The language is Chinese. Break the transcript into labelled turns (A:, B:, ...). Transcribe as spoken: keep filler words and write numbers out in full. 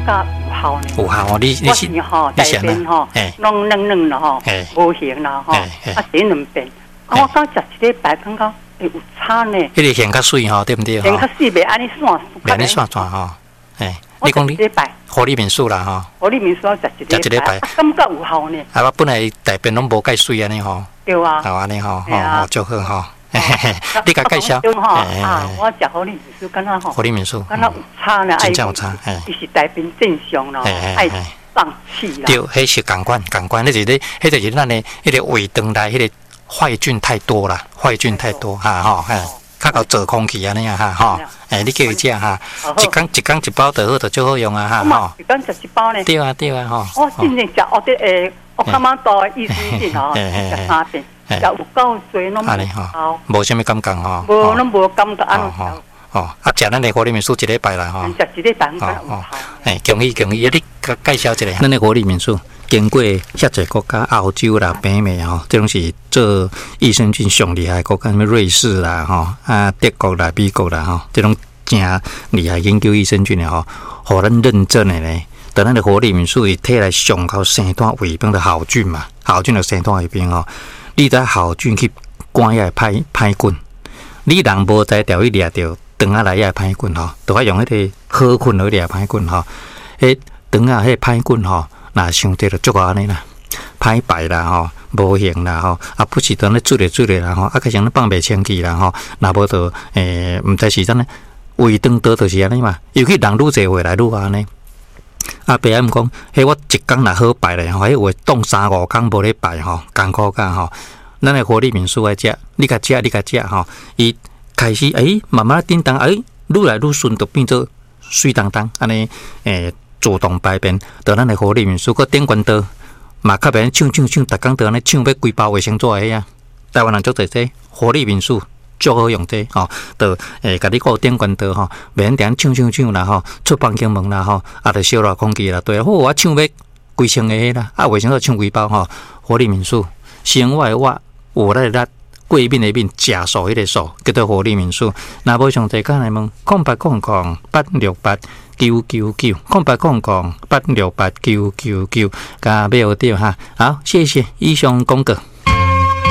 A: 觉有效呢。
B: 有效哦，你你是
A: 你吼大便吼，弄嫩嫩了吼，无形啦吼，啊洗两遍。啊，我刚食一礼拜，感觉会有差呢。
B: 迄个显较水吼，对不对？
A: 显较水，袂安尼散，
B: 袂安尼散散吼。哎，你讲你活力民宿啦吼，
A: 活力民宿食一
B: 食一礼拜，
A: 感觉有效呢。
B: 啊，我本来大便拢无介水安尼吼。
A: 对啊。
B: 好安尼吼，吼就好吼。你甲介绍？
A: 啊，我食活力民宿，敢若吼。
B: 活力民宿，
A: 敢若有差呢，
B: 真正有差。
A: 伊是大便正常咯，爱放气啦。
B: 对，迄是感官，感官，迄是咧，迄就是咱的迄个胃肠内迄个坏菌太多啦，坏菌太多哈吼，嘿。较够做空气安尼啊哈吼，诶，你叫伊食哈，一工一工一包就好，就最好用啊哈吼。
A: 一工食一包呢？
B: 对啊对啊吼。
A: 我真正食学啲诶，我感觉到的益生菌吼，食三遍，食有够多拢无效，
B: 无啥物感觉吼。
A: 无拢无感觉安尼。
B: 哦，啊，食咱的活力民宿一礼拜啦吼。
A: 食一礼拜有效。
B: 诶，恭喜恭喜，你介绍一下咱的活力民宿。经过遐济国家，澳洲啦、北美吼，这种是做益生菌上厉害国家，什么瑞士啦、吼啊德国啦、美国啦吼，这种真厉害研究益生菌的吼，互咱认证的咧。在咱的活力民宿伊摕来上到生态胃病的好菌嘛，好菌的生态胃病吼，你知好菌去赶遐歹歹菌，你人无知调去掠着肠仔内遐歹菌吼，都要用迄个好菌去掠歹菌吼，迄肠仔迄歹菌吼。那伤济就足安尼啦，歹排啦吼，无形啦吼，啊不是当咧煮咧煮咧啦吼，啊开始咧放袂清气啦吼，那无就诶，毋知是怎咧，胃肠道就是安尼嘛，尤其人愈侪回来愈安尼。啊，别人讲，迄我一工若好排咧吼，迄话冻三五工无咧排吼，艰苦干吼。咱诶活力民宿来食，你甲食，你甲食吼，伊开始诶，慢慢叮当，诶，愈来愈顺，就变做水当当安尼诶。主动排便，到咱的活力民宿，个顶关刀，嘛较别抢抢抢，逐工到安尼抢要规包卫生纸个啊！台湾人做侪这活力民宿足好用这吼，到诶，甲你个顶关刀吼，免定抢抢抢啦吼，出房间门啦吼，啊，着烧热空气啦，对，好我抢要规清个迄啦，啊，卫生纸抢规包吼，活力民宿，生活的我，我来力。贵面的面，假数迄个数，叫做活力民宿。若无上侪讲来问，空八空空八六八九九九，空八空空八六八九九九，加买有掉哈。好，谢谢以上广告。